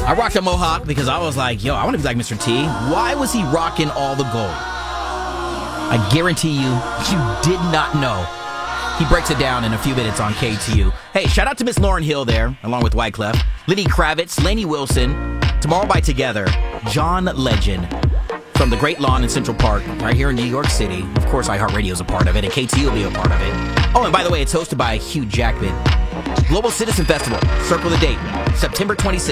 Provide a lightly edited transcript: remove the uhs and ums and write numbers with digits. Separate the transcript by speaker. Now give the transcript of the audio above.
Speaker 1: I rocked a mohawk because I was like, yo, I want to be like Mr. T. Why was he rocking all the gold? I guarantee you did not know. He breaks it down in a few minutes on KTU. Hey, shout out to Miss Lauryn Hill there, along with Wyclef, Lenny Kravitz, Lainey Wilson. Tomorrow by Together, John Legend from the Great Lawn in Central Park, right here in New York City. Of course, iHeartRadio is a part of it, and KTU will be a part of it. Oh, and by the way, it's hosted by Hugh Jackman. Global Citizen Festival. Circle the date, September 26th.